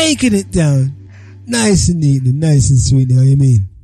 breaking it down. Nice and neat and nice and sweet, you know what I mean?